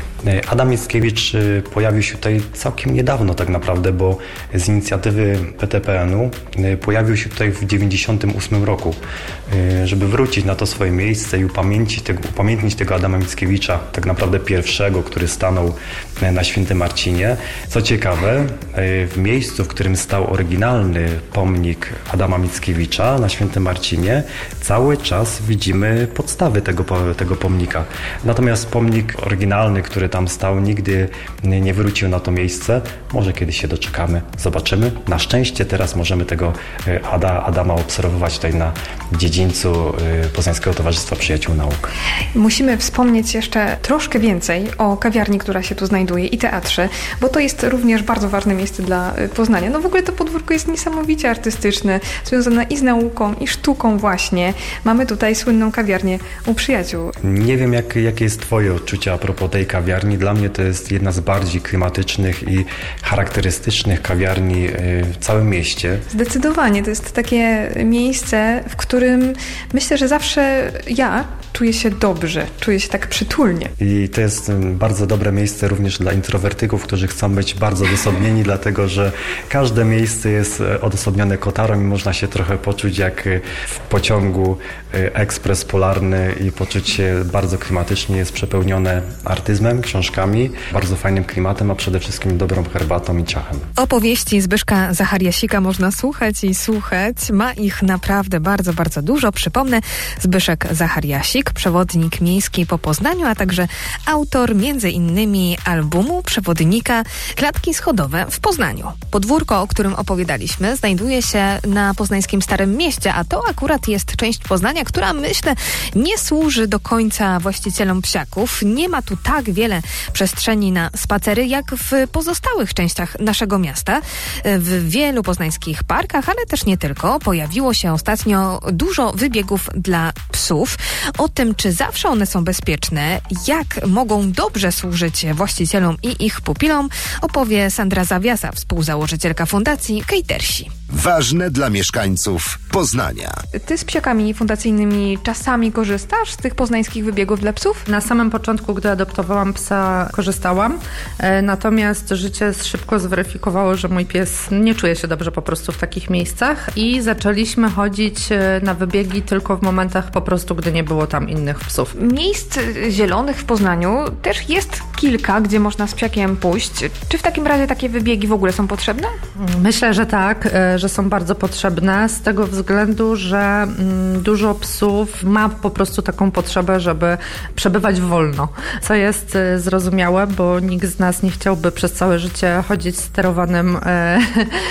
Adam Mickiewicz pojawił się tutaj całkiem niedawno tak naprawdę, bo z inicjatywy P T P N-u pojawił się tutaj w dziewięćdziesiątym ósmym roku, żeby wrócić na to swoje miejsce i upamiętnić tego, upamiętnić tego Adama Mickiewicza, tak naprawdę pierwszego, który stanął na Świętym Marcinie. Co ciekawe, w miejscu, w którym stał oryginalny pomnik Adama Mickiewicza na Świętym Marcinie, cały czas widzimy podstawy tego, tego pomnika. Natomiast pomnik oryginalny, który tam stał, nigdy nie wrócił na to miejsce. Może kiedyś się doczekamy, zobaczymy. Na szczęście teraz możemy tego Ada, Adama obserwować tutaj na dziedzińcu Poznańskiego Towarzystwa Przyjaciół Nauk. Musimy wspomnieć jeszcze troszkę więcej o kawiarni, która się tu znajduje i teatrze, bo to jest również bardzo ważne miejsce dla Poznania. No w ogóle to podwórko jest niesamowicie artystyczne, związane i z nauką, i sztuką właśnie. Mamy tutaj słynną kawiarnię u przyjaciół. Nie wiem, jak, jakie jest twoje odczucie a propos tej kawiarni. Dla mnie to jest jedna z bardziej klimatycznych i charakterystycznych kawiarni w całym mieście. Zdecydowanie. To jest takie miejsce, w którym myślę, że zawsze ja czuję się dobrze, czuję się tak przytulnie. I to jest bardzo dobre miejsce również dla introwertyków, którzy chcą być bardzo odosobnieni, dlatego że każde miejsce jest odosobnione kotarą i można się trochę poczuć jak w pociągu ekspres polarny i poczuć się bardzo klimatycznie. Jest przepełnione artyzmem, książkami, bardzo fajnym klimatem, a przede wszystkim dobrą herbatą i ciachem. Opowieści Zbyszka Zachariasika można słuchać i słuchać. Ma ich naprawdę bardzo, bardzo dużo. Przypomnę, Zbyszek Zachariasik, przewodnik miejski po Poznaniu, a także autor między innymi albumu przewodnika Klatki schodowe w Poznaniu. Podwórko, o którym opowiadaliśmy, znajduje się na poznańskim Starym Mieście, a to akurat jest część Poznania, która, myślę, nie służy do końca właścicielom psiaków. Nie ma tu tak wiele przestrzeni na spacery, jak w pozostałych częściach naszego miasta. W wielu poznańskich parkach, ale też nie tylko, pojawiło się ostatnio dużo wybiegów dla psów. O tym, czy zawsze one są bezpieczne, jak mogą dobrze służyć właścicielom i ich pupilom, opowie Sandra Zawiasa, współzałożycielka Fundacji Kejtersi. Ważne dla mieszkańców Poznania. Ty z psiakami fundacyjnymi czasami korzystasz z tych poznańskich wybiegów dla psów? Na samym początku, gdy adoptowałam psa, korzystałam, natomiast życie szybko zweryfikowało, że mój pies nie czuje się dobrze po prostu w takich miejscach i zaczęliśmy chodzić na wybiegi tylko w momentach po prostu, gdy nie było tam innych psów. Miejsc zielonych w Poznaniu też jest kilka, gdzie można z psiakiem pójść. Czy w takim razie takie wybiegi w ogóle są potrzebne? Myślę, że tak, że są bardzo potrzebne z tego względu, że dużo psów ma po prostu taką potrzebę, żeby przebywać wolno, co jest zrozumiałe, bo nikt z nas nie chciałby przez całe życie chodzić sterowanym e,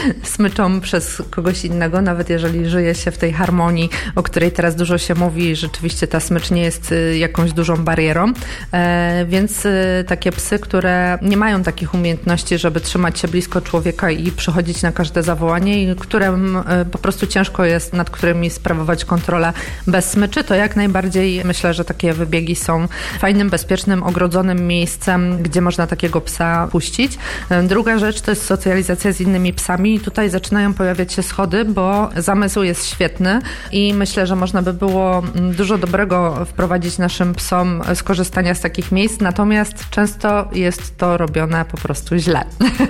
smyczą przez kogoś innego, nawet jeżeli żyje się w tej harmonii, o której teraz dużo się mówi, rzeczywiście ta smycz nie jest jakąś dużą barierą, e, więc e, takie psy, które nie mają takich umiejętności, żeby trzymać się blisko człowieka i przychodzić na każde zawołanie i którym e, po prostu ciężko jest, nad którymi sprawować kontrolę bez smyczy, to jak najbardziej myślę, że takie wybiegi są fajnym, bezpiecznym, ogrodzonym miejscem, gdzie można takiego psa puścić. Druga rzecz to jest socjalizacja z innymi psami i tutaj zaczynają pojawiać się schody, bo zamysł jest świetny i myślę, że można by było dużo dobrego wprowadzić naszym psom z korzystania z takich miejsc, natomiast często jest to robione po prostu źle.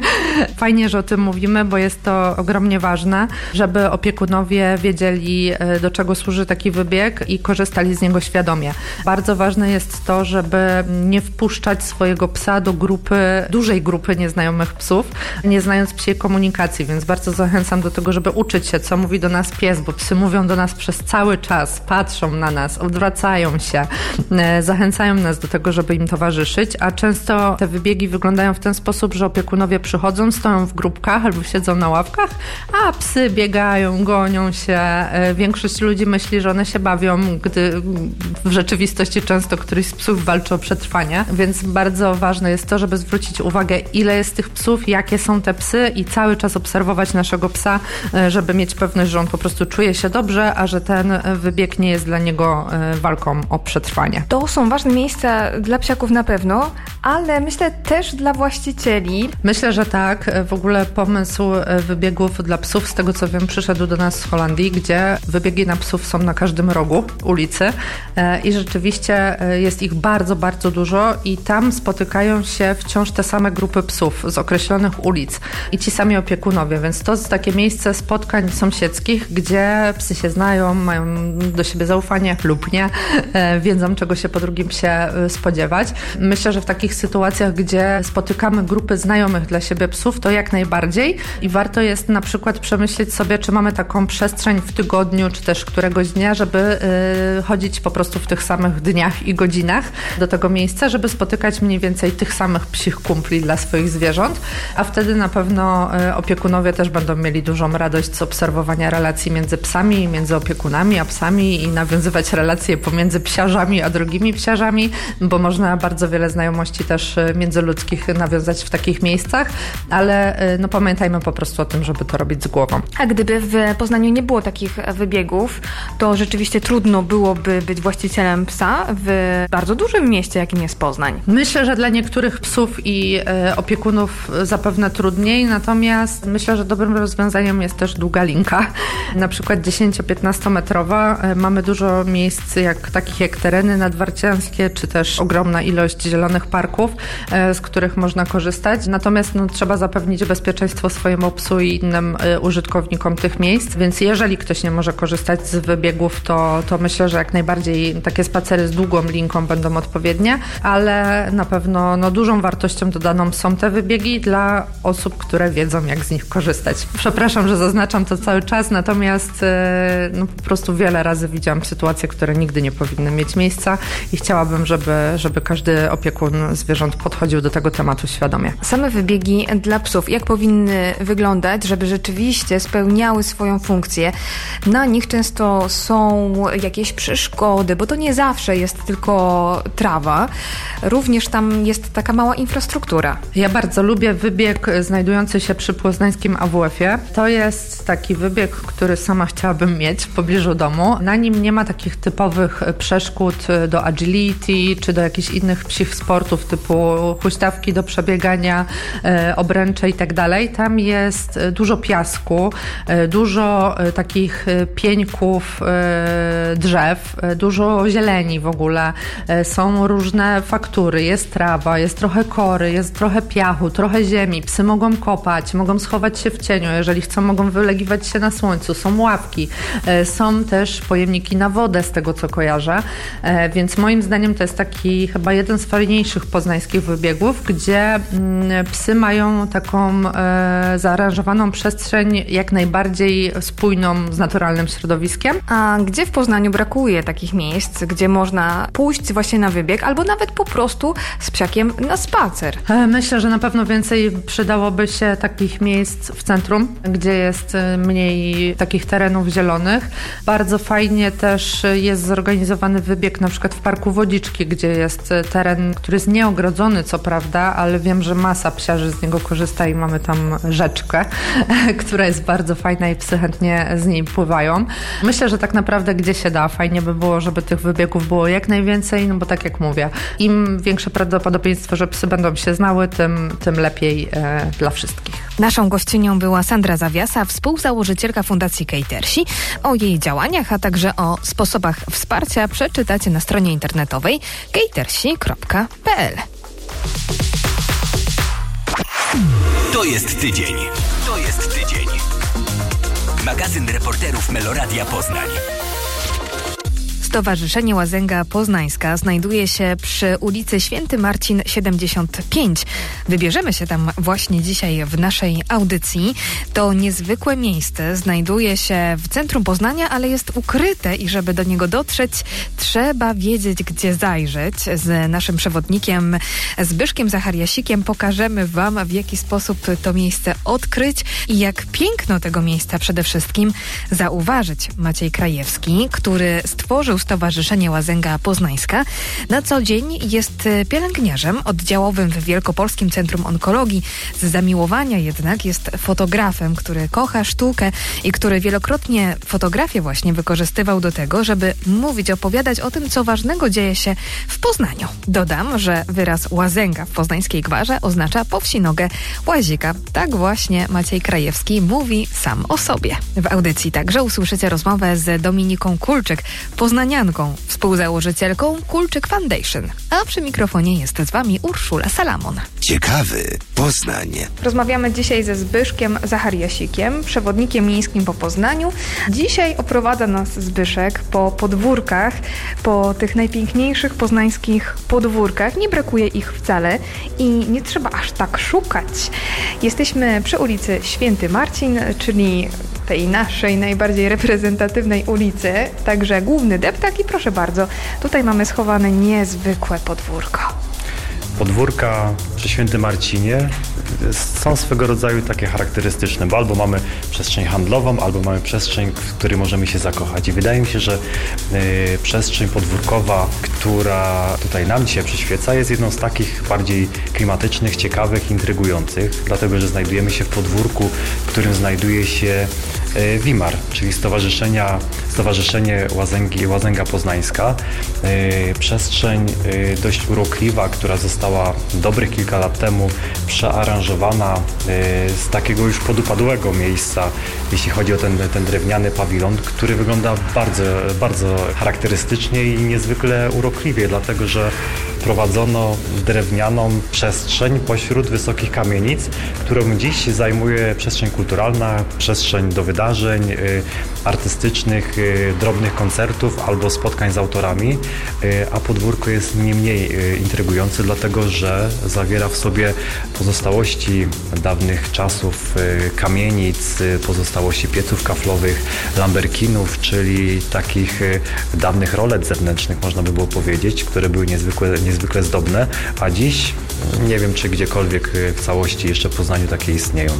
Fajnie, że o tym mówimy, bo jest to ogromnie ważne, żeby opiekunowie wiedzieli, do czego służy taki wybieg i korzystali z niego świadomie. Bardzo ważne jest to, żeby nie wpuszczać swojego psa do grupy, dużej grupy nieznajomych psów, nie znając psiej komunikacji, więc bardzo zachęcam do tego, żeby uczyć się, co mówi do nas pies, bo psy mówią do nas przez cały czas, patrzą na nas, odwracają witają się, zachęcają nas do tego, żeby im towarzyszyć, a często te wybiegi wyglądają w ten sposób, że opiekunowie przychodzą, stoją w grupkach albo siedzą na ławkach, a psy biegają, gonią się. Większość ludzi myśli, że one się bawią, gdy w rzeczywistości często któryś z psów walczy o przetrwanie, więc bardzo ważne jest to, żeby zwrócić uwagę, ile jest tych psów, jakie są te psy i cały czas obserwować naszego psa, żeby mieć pewność, że on po prostu czuje się dobrze, a że ten wybieg nie jest dla niego walką o przetrwanie. To są ważne miejsca dla psiaków na pewno, ale myślę też dla właścicieli. Myślę, że tak. W ogóle pomysł wybiegów dla psów, z tego co wiem, przyszedł do nas z Holandii, gdzie wybiegi na psów są na każdym rogu ulicy i rzeczywiście jest ich bardzo, bardzo dużo i tam spotykają się wciąż te same grupy psów z określonych ulic i ci sami opiekunowie, więc to jest takie miejsce spotkań sąsiedzkich, gdzie psy się znają, mają do siebie zaufanie lub nie, wiedzą, czego się po drugim psie spodziewać. Myślę, że w takich sytuacjach, gdzie spotykamy grupy znajomych dla siebie psów, to jak najbardziej i warto jest na przykład przemyśleć sobie, czy mamy taką przestrzeń w tygodniu, czy też któregoś dnia, żeby y, chodzić po prostu w tych samych dniach i godzinach do tego miejsca, żeby spotykać mniej więcej tych samych psich kumpli dla swoich zwierząt, a wtedy na pewno y, opiekunowie też będą mieli dużą radość z obserwowania relacji między psami, między opiekunami a psami i nawiązywać relacje pomiędzy psiarzami a drugimi psiarzami, bo można bardzo wiele znajomości też międzyludzkich nawiązać w takich miejscach, ale y, no pamiętajmy po prostu o tym, żeby to robić z głową. A gdyby w Poznaniu nie było takich wybiegów, to rzeczywiście trudno byłoby być właścicielem psa w bardzo dużym mieście, jakim jest Poznań. Myślę, że dla niektórych psów i e, opiekunów zapewne trudniej, natomiast myślę, że dobrym rozwiązaniem jest też długa linka, na przykład dziesięcio-piętnastometrowa. E, mamy dużo miejsc jak, takich jak tereny nadwarcianskie, czy też ogromna ilość zielonych parków, e, z których można korzystać, natomiast no, trzeba zapewnić bezpieczeństwo swojemu psu i innym e, użytkownikom tych miejsc, więc jeżeli ktoś nie może korzystać z wybiegów, to, to myślę, że jak najbardziej takie spacery z długą linką będą odpowiednie, ale na pewno no, dużą wartością dodaną są te wybiegi dla osób, które wiedzą, jak z nich korzystać. Przepraszam, że zaznaczam to cały czas, natomiast no, po prostu wiele razy widziałam sytuacje, które nigdy nie powinny mieć miejsca i chciałabym, żeby, żeby każdy opiekun zwierząt podchodził do tego tematu świadomie. Same wybiegi dla psów, jak powinny wyglądać, żeby rzeczywiście spełniały swoją funkcję? Na nich często są jakieś przeszkody, bo to nie zawsze jest tylko trawa. Również tam jest taka mała infrastruktura. Ja bardzo lubię wybieg znajdujący się przy poznańskim A W F-ie. To jest taki wybieg, który sama chciałabym mieć w pobliżu domu. Na nim nie ma takich typowych przeszkód do agility czy do jakichś innych psich sportów typu huśtawki do przebiegania, obręcze i tak dalej. Tam jest dużo piasku, dużo takich pieńków drzew, dużo zieleni w ogóle. Są różne faktury, jest trawa, jest trochę kory, jest trochę piachu, trochę ziemi. Psy mogą kopać, mogą schować się w cieniu, jeżeli chcą, mogą wylegiwać się na słońcu. Są ławki, są też pojemniki na wodę, z tego co kojarzę, więc moim zdaniem to jest taki chyba jeden z fajniejszych poznańskich wybiegów, gdzie psy mają taką zaaranżowaną przestrzeń jak najbardziej spójną z naturalnym środowiskiem. A gdzie w Poznaniu brakuje takich miejsc, gdzie można pójść właśnie na wybieg albo nawet po prostu z psiakiem na spacer? Myślę, że na pewno więcej przydałoby się takich miejsc w centrum, gdzie jest mniej takich terenów zielonych. Bardzo fajnie też jest zorganizowany wybieg na przykład w Parku Wodziczki, gdzie jest teren, który jest nieogrodzony, co prawda, ale wiem, że masa psiarzy z niego korzysta i mamy tam rzeczkę, która jest bardzo fajna i psy chętnie z niej pływają. Myślę, że tak naprawdę gdzie się da, fajnie by było, żeby tych wybiegów było jak najwięcej, no bo tak jak mówię, im większe prawdopodobieństwo, że psy będą się znały, tym, tym lepiej e, dla wszystkich. Naszą gościnią była Sandra Zawiasa, współzałożycielka Fundacji Catersi. O jej działaniach, a także o sposobach wsparcia przeczytacie na stronie internetowej catersi kropka p l. To jest tydzień. To jest tydzień. Magazyn reporterów Meloradia Poznań. Stowarzyszenie Łazęga Poznańska znajduje się przy ulicy Święty Marcin siedemdziesiąt pięć. Wybierzemy się tam właśnie dzisiaj w naszej audycji. To niezwykłe miejsce znajduje się w centrum Poznania, ale jest ukryte i żeby do niego dotrzeć, trzeba wiedzieć, gdzie zajrzeć. Z naszym przewodnikiem Zbyszkiem Zachariasikiem pokażemy Wam, w jaki sposób to miejsce odkryć i jak piękno tego miejsca przede wszystkim zauważyć. Maciej Krajewski, który stworzył Stowarzyszenie Łazęga Poznańska, na co dzień jest pielęgniarzem oddziałowym w Wielkopolskim Centrum Onkologii. Z zamiłowania jednak jest fotografem, który kocha sztukę i który wielokrotnie fotografię właśnie wykorzystywał do tego, żeby mówić, opowiadać o tym, co ważnego dzieje się w Poznaniu. Dodam, że wyraz łazęga w poznańskiej gwarze oznacza po wsi nogę łazika. Tak właśnie Maciej Krajewski mówi sam o sobie. W audycji także usłyszycie rozmowę z Dominiką Kulczyk, poznanianką, współzałożycielką Kulczyk Foundation. A przy mikrofonie jest z Wami Urszula Salamon. Ciekawy Poznań. Rozmawiamy dzisiaj ze Zbyszkiem Zachariasikiem, przewodnikiem miejskim po Poznaniu. Dzisiaj oprowadza nas Zbyszek po podwórkach, po tych najpiękniejszych poznańskich podwórkach. Nie brakuje ich wcale i nie trzeba aż tak szukać. Jesteśmy przy ulicy Święty Marcin, czyli tej naszej najbardziej reprezentatywnej ulicy, także główny deptak i proszę bardzo, tutaj mamy schowane niezwykłe podwórko. Podwórka przy Świętym Marcinie są swego rodzaju takie charakterystyczne, bo albo mamy przestrzeń handlową, albo mamy przestrzeń, w której możemy się zakochać. I wydaje mi się, że y, przestrzeń podwórkowa, która tutaj nam dzisiaj przyświeca, jest jedną z takich bardziej klimatycznych, ciekawych, intrygujących, dlatego że znajdujemy się w podwórku, w którym znajduje się y, WIMAR, czyli Stowarzyszenia, Stowarzyszenie Łazęgi, Łazęga Poznańska. Y, przestrzeń y, dość urokliwa, która została dobrych kilka lat temu przearanżowana z takiego już podupadłego miejsca, jeśli chodzi o ten, ten drewniany pawilon, który wygląda bardzo, bardzo charakterystycznie i niezwykle urokliwie, dlatego że prowadzono drewnianą przestrzeń pośród wysokich kamienic, którą dziś zajmuje przestrzeń kulturalna, przestrzeń do wydarzeń artystycznych, drobnych koncertów albo spotkań z autorami, a podwórko jest nie mniej intrygujące, dlatego że zawiera w sobie pozostałości dawnych czasów kamienic, pozostałości pieców kaflowych, lamberkinów, czyli takich dawnych rolet zewnętrznych, można by było powiedzieć, które były niezwykle, niezwykle zdobne, a dziś nie wiem, czy gdziekolwiek w całości jeszcze w Poznaniu takie istnieją.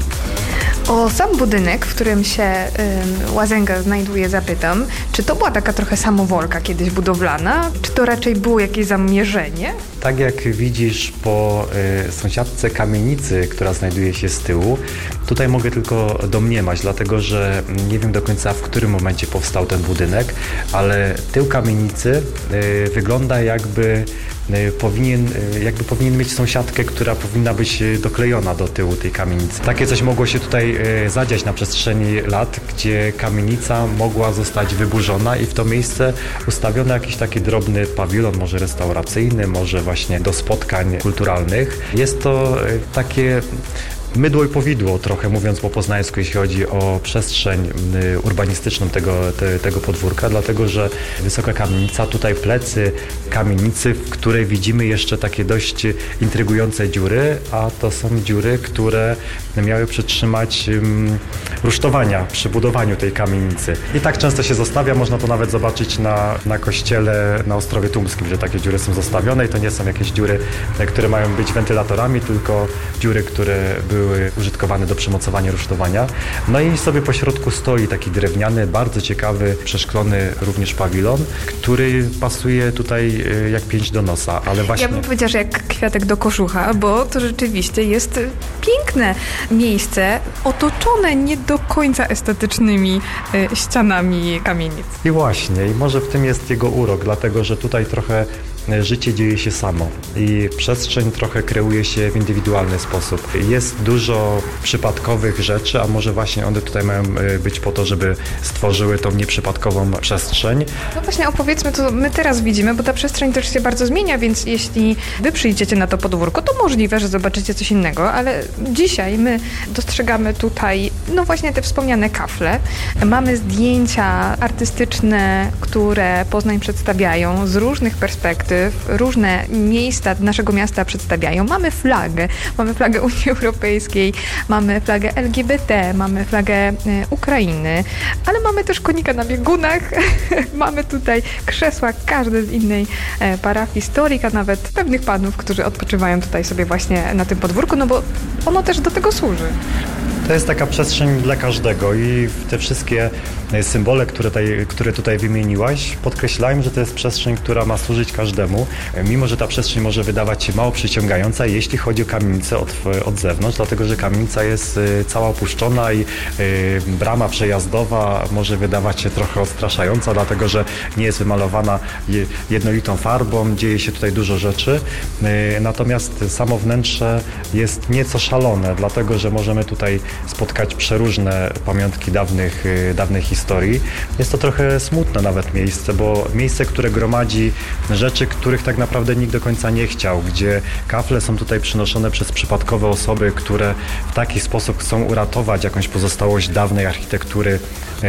O sam budynek, w którym się y, Łazęga znajduje, zapytam, czy to była taka trochę samowolka kiedyś budowlana, czy to raczej było jakieś zamierzenie? Tak jak widzisz po y, sąsiadce kamienicy, która znajduje się z tyłu, tutaj mogę tylko domniemać, dlatego że nie wiem do końca, w którym momencie powstał ten budynek, ale tył kamienicy y, wygląda jakby powinien, jakby powinien mieć sąsiadkę, która powinna być doklejona do tyłu tej kamienicy. Takie coś mogło się tutaj zadziać na przestrzeni lat, gdzie kamienica mogła zostać wyburzona i w to miejsce ustawiono jakiś taki drobny pawilon, może restauracyjny, może właśnie do spotkań kulturalnych. Jest to takie mydło i powidło, trochę mówiąc po poznańsku, jeśli chodzi o przestrzeń urbanistyczną tego, te, tego podwórka, dlatego że wysoka kamienica, tutaj plecy kamienicy, w której widzimy jeszcze takie dość intrygujące dziury, a to są dziury, które miały przytrzymać um, rusztowania przy budowaniu tej kamienicy. I tak często się zostawia, można to nawet zobaczyć na, na kościele na Ostrowie Tumskim, że takie dziury są zostawione i to nie są jakieś dziury, które mają być wentylatorami, tylko dziury, które były użytkowane do przymocowania rusztowania. No i sobie po środku stoi taki drewniany, bardzo ciekawy, przeszklony również pawilon, który pasuje tutaj jak pięć do nosa, ale właśnie... Ja bym powiedziała, że jak kwiatek do kożucha, bo to rzeczywiście jest piękne miejsce, otoczone nie do końca estetycznymi y, ścianami kamienic. I właśnie, i może w tym jest jego urok, dlatego że tutaj trochę życie dzieje się samo i przestrzeń trochę kreuje się w indywidualny sposób. Jest dużo przypadkowych rzeczy, a może właśnie one tutaj mają być po to, żeby stworzyły tą nieprzypadkową przestrzeń. No właśnie opowiedzmy, co my teraz widzimy, bo ta przestrzeń też się bardzo zmienia, więc jeśli wy przyjdziecie na to podwórko, to możliwe, że zobaczycie coś innego, ale dzisiaj my dostrzegamy tutaj, no właśnie te wspomniane kafle. Mamy zdjęcia artystów artystyczne, które Poznań przedstawiają z różnych perspektyw, różne miejsca naszego miasta przedstawiają. Mamy flagę, mamy flagę Unii Europejskiej, mamy flagę L G B T, mamy flagę e, Ukrainy, ale mamy też konika na biegunach, mamy tutaj krzesła, każde z innej e, parafii, stolika, nawet pewnych panów, którzy odpoczywają tutaj sobie właśnie na tym podwórku, no bo ono też do tego służy. To jest taka przestrzeń dla każdego i te wszystkie symbole, które tutaj, które tutaj wymieniłaś, podkreślają, że to jest przestrzeń, która ma służyć każdemu, mimo że ta przestrzeń może wydawać się mało przyciągająca, jeśli chodzi o kamienicę od, od zewnątrz, dlatego że kamienica jest cała opuszczona i y, brama przejazdowa może wydawać się trochę odstraszająca, dlatego że nie jest wymalowana jednolitą farbą, dzieje się tutaj dużo rzeczy, y, natomiast samo wnętrze jest nieco szalone, dlatego że możemy tutaj spotkać przeróżne pamiątki dawnych, dawnej historii. Jest to trochę smutne nawet miejsce, bo miejsce, które gromadzi rzeczy, których tak naprawdę nikt do końca nie chciał, gdzie kafle są tutaj przynoszone przez przypadkowe osoby, które w taki sposób chcą uratować jakąś pozostałość dawnej architektury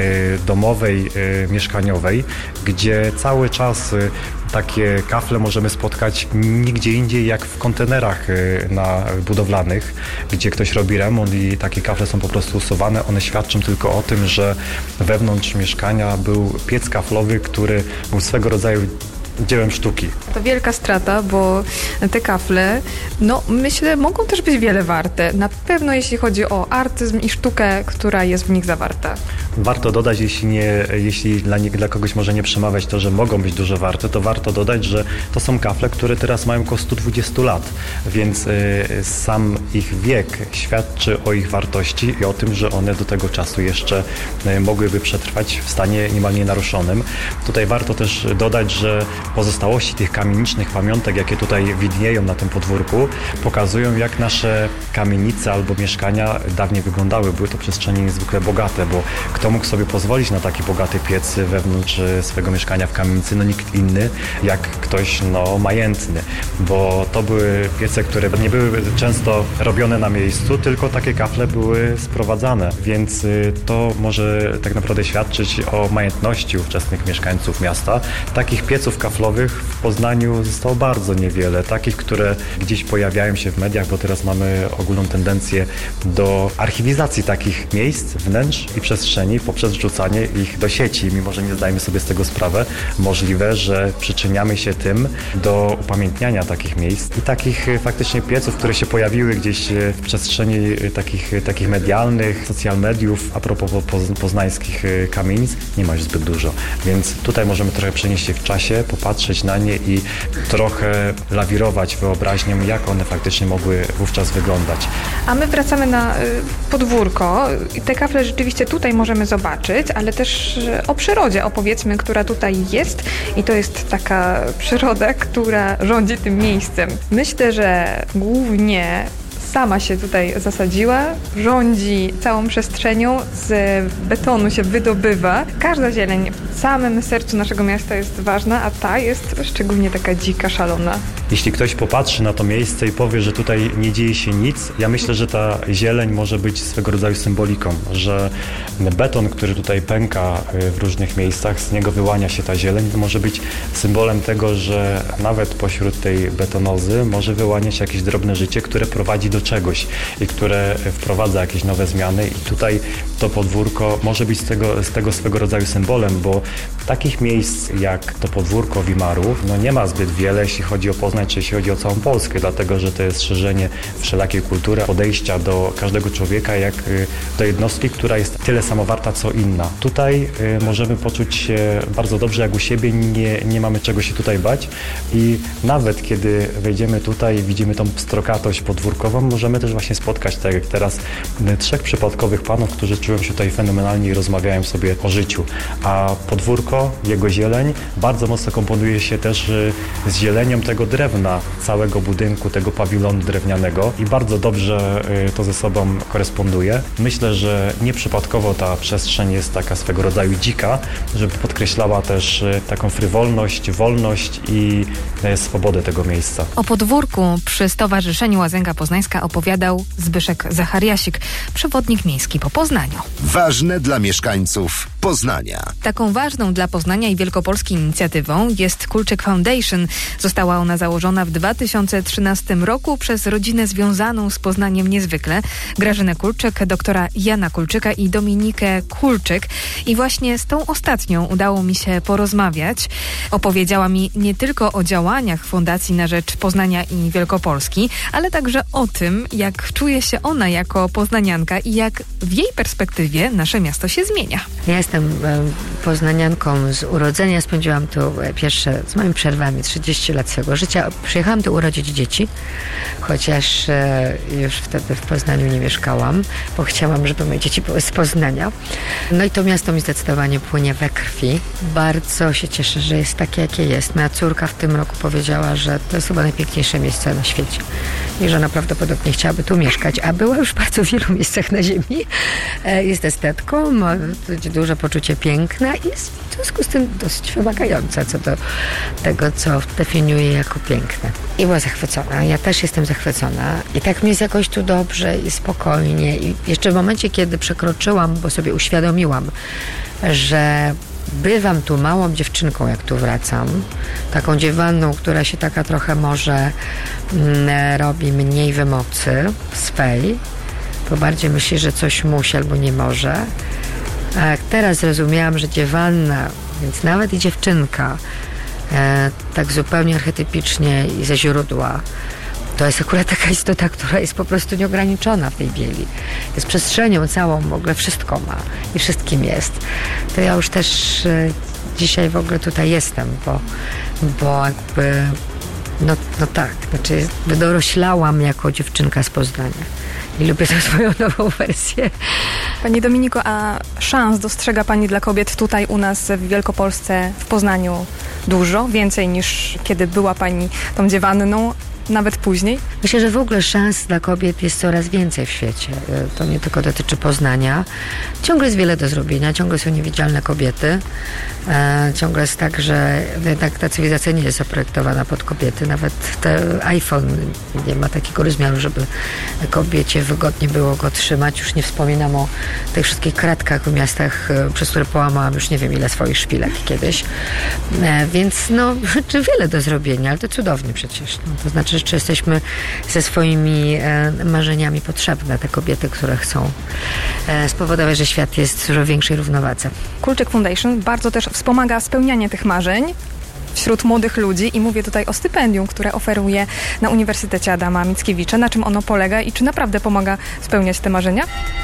domowej, mieszkaniowej, gdzie cały czas takie kafle możemy spotkać nigdzie indziej jak w kontenerach na budowlanych, gdzie ktoś robi remont i takie kafle są po prostu usuwane. One świadczą tylko o tym, że wewnątrz mieszkania był piec kaflowy, który był swego rodzaju dziełem sztuki. To wielka strata, bo te kafle, no myślę, mogą też być wiele warte. Na pewno jeśli chodzi o artyzm i sztukę, która jest w nich zawarta. Warto dodać, jeśli, nie, jeśli dla, nie, dla kogoś może nie przemawiać to, że mogą być dużo warte, to warto dodać, że to są kafle, które teraz mają około sto dwadzieścia lat, więc y, sam ich wiek świadczy o ich wartości i o tym, że one do tego czasu jeszcze y, mogłyby przetrwać w stanie niemal nienaruszonym. Tutaj warto też dodać, że pozostałości tych kamienicznych pamiątek, jakie tutaj widnieją na tym podwórku, pokazują, jak nasze kamienice albo mieszkania dawniej wyglądały. Były to przestrzenie niezwykle bogate, bo kto mógł sobie pozwolić na taki bogaty piec wewnątrz swojego mieszkania w kamienicy? No nikt inny, jak ktoś no majętny, bo to były piece, które nie były często robione na miejscu, tylko takie kafle były sprowadzane, więc to może tak naprawdę świadczyć o majętności ówczesnych mieszkańców miasta. Takich pieców kaflowych w Poznaniu zostało bardzo niewiele, takich, które gdzieś pojawiają się w mediach, bo teraz mamy ogólną tendencję do archiwizacji takich miejsc, wnętrz i przestrzeni poprzez wrzucanie ich do sieci, mimo że nie zdajemy sobie z tego sprawę. Możliwe, że przyczyniamy się tym do upamiętniania takich miejsc i takich faktycznie pieców, które się pojawiły gdzieś w przestrzeni takich, takich medialnych, social mediów, a propos poznańskich kamienic, nie ma już zbyt dużo, więc tutaj możemy trochę przenieść się w czasie, popatrzeć na nie i trochę lawirować wyobraźnią, jak one faktycznie mogły wówczas wyglądać. A my wracamy na podwórko. Te kafle rzeczywiście tutaj możemy zobaczyć, ale też o przyrodzie opowiedzmy, która tutaj jest i to jest taka przyroda, która rządzi tym miejscem. Myślę, że głównie sama się tutaj zasadziła, rządzi całą przestrzenią, z betonu się wydobywa. Każda zieleń w samym sercu naszego miasta jest ważna, a ta jest szczególnie taka dzika, szalona. Jeśli ktoś popatrzy na to miejsce i powie, że tutaj nie dzieje się nic, ja myślę, że ta zieleń może być swego rodzaju symboliką, że beton, który tutaj pęka w różnych miejscach, z niego wyłania się ta zieleń, może być symbolem tego, że nawet pośród tej betonozy może wyłaniać się jakieś drobne życie, które prowadzi do czegoś i które wprowadza jakieś nowe zmiany i tutaj to podwórko może być z tego, z tego swego rodzaju symbolem, bo takich miejsc jak to podwórko Wimaru no nie ma zbyt wiele, jeśli chodzi o Poznań, czy jeśli chodzi o całą Polskę, dlatego że to jest szerzenie wszelakiej kultury, podejścia do każdego człowieka jak do jednostki, która jest tyle samo warta, co inna. Tutaj y, możemy poczuć się bardzo dobrze jak u siebie, nie, nie mamy czego się tutaj bać i nawet kiedy wejdziemy tutaj i widzimy tą pstrokatość podwórkową, możemy też właśnie spotkać, tak jak teraz, trzech przypadkowych panów, którzy czują się tutaj fenomenalnie i rozmawiają sobie o życiu. A podwórko, jego zieleń bardzo mocno komponuje się też z zielenią tego drewna, całego budynku, tego pawilonu drewnianego i bardzo dobrze to ze sobą koresponduje. Myślę, że nieprzypadkowo ta przestrzeń jest taka swego rodzaju dzika, żeby podkreślała też taką frywolność, wolność i swobodę tego miejsca. O podwórku przy Stowarzyszeniu Łazęga Poznańska Kulczyka opowiadał Zbyszek Zachariasik, przewodnik miejski po Poznaniu. Ważne dla mieszkańców Poznania. Taką ważną dla Poznania i Wielkopolski inicjatywą jest Kulczyk Foundation. Została ona założona w dwa tysiące trzynastym roku przez rodzinę związaną z Poznaniem niezwykle. Grażynę Kulczyk, doktora Jana Kulczyka i Dominikę Kulczyk. I właśnie z tą ostatnią udało mi się porozmawiać. Opowiedziała mi nie tylko o działaniach Fundacji na rzecz Poznania i Wielkopolski, ale także o tym, jak czuje się ona jako poznanianka i jak w jej perspektywie nasze miasto się zmienia. Ja jestem poznanianką z urodzenia. Spędziłam tu pierwsze, z moimi przerwami, trzydzieści lat swojego życia. Przyjechałam tu urodzić dzieci, chociaż już wtedy w Poznaniu nie mieszkałam, bo chciałam, żeby moje dzieci były z Poznania. No i to miasto mi zdecydowanie płynie we krwi. Bardzo się cieszę, że jest takie, jakie jest. Moja córka w tym roku powiedziała, że to jest chyba najpiękniejsze miejsce na świecie i że ona prawdopodobnie chciałaby tu mieszkać, a była już w bardzo wielu miejscach na ziemi. Jest estetką, ma duże poczucie piękna i jest w związku z tym dosyć wymagająca co do tego, co definiuje jako piękne. I była zachwycona. Ja też jestem zachwycona. I tak mi jest jakoś tu dobrze i spokojnie. I jeszcze w momencie, kiedy przekroczyłam, bo sobie uświadomiłam, że bywam tu małą dziewczynką, jak tu wracam. Taką dziewanną, która się taka trochę może mm, robi mniej wymocy swej, bo bardziej myśli, że coś musi albo nie może. A jak teraz zrozumiałam, że dziewanna, więc nawet i dziewczynka, e, tak zupełnie archetypicznie i ze źródła, to jest akurat taka istota, która jest po prostu nieograniczona w tej bieli. Jest przestrzenią całą, w ogóle wszystko ma i wszystkim jest. To ja już też e, dzisiaj w ogóle tutaj jestem, bo, bo jakby, no, no tak, znaczy wydoroślałam jako dziewczynka z Poznania. I lubię tę swoją nową wersję. Pani Dominiko, a szans dostrzega Pani dla kobiet tutaj u nas w Wielkopolsce, w Poznaniu dużo? Więcej niż kiedy była Pani tą dziewanną, nawet później? Myślę, że w ogóle szans dla kobiet jest coraz więcej w świecie. To nie tylko dotyczy Poznania. Ciągle jest wiele do zrobienia, ciągle są niewidzialne kobiety. E, ciągle jest tak, że jednak ta cywilizacja nie jest zaprojektowana pod kobiety. Nawet ten iPhone nie ma takiego rozmiaru, żeby kobiecie wygodnie było go trzymać. Już nie wspominam o tych wszystkich kratkach w miastach, przez które połamałam już nie wiem ile swoich szpilek kiedyś. E, więc no, wiele do zrobienia, ale to cudownie przecież. No, to znaczy, czy jesteśmy ze swoimi e, marzeniami potrzebne, te kobiety, które chcą e, spowodować, że świat jest w dużo większej równowadze. Kulczyk Foundation bardzo też wspomaga spełnianie tych marzeń wśród młodych ludzi i mówię tutaj o stypendium, które oferuje na Uniwersytecie Adama Mickiewicza. Na czym ono polega i czy naprawdę pomaga spełniać te marzenia?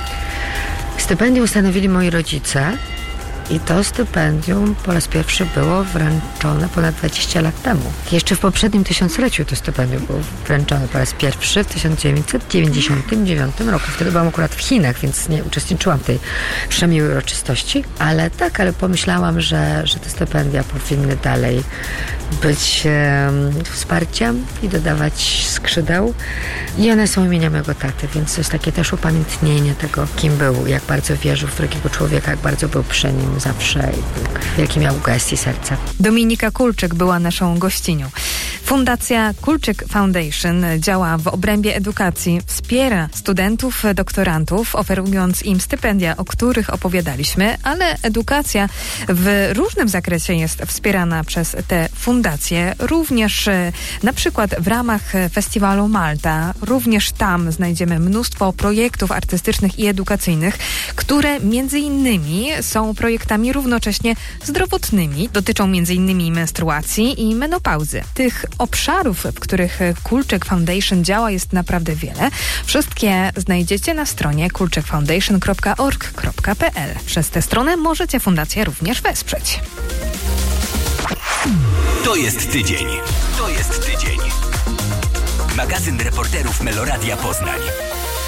Stypendium ustanowili moi rodzice. I to stypendium po raz pierwszy było wręczone ponad dwadzieścia lat temu. Jeszcze w poprzednim tysiącleciu to stypendium było wręczone po raz pierwszy w tysiąc dziewięćset dziewięćdziesiątym dziewiątym roku. Wtedy byłam akurat w Chinach, więc nie uczestniczyłam w tej przemiłej uroczystości. Ale tak, ale pomyślałam, że, że te stypendia powinny dalej być e, wsparciem i dodawać skrzydeł. I one są imienia mojego taty, więc to jest takie też upamiętnienie tego, kim był, jak bardzo wierzył w drugiego człowieka, jak bardzo był przy nim zawsze i wielki miał gestii serca. Dominika Kulczyk była naszą gościnią. Fundacja Kulczyk Foundation działa w obrębie edukacji, wspiera studentów, doktorantów, oferując im stypendia, o których opowiadaliśmy, ale edukacja w różnym zakresie jest wspierana przez te fundacje, również na przykład w ramach festiwalu Malta. Również tam znajdziemy mnóstwo projektów artystycznych i edukacyjnych, które między innymi są projektami równocześnie zdrowotnymi. Dotyczą między innymi menstruacji i menopauzy. Tych obszarów, w których Kulczyk Foundation działa, jest naprawdę wiele. Wszystkie znajdziecie na stronie kulczyk foundation kropka org kropka p l. Przez tę stronę możecie fundację również wesprzeć. To jest tydzień. To jest tydzień. Magazyn reporterów Meloradia Poznań.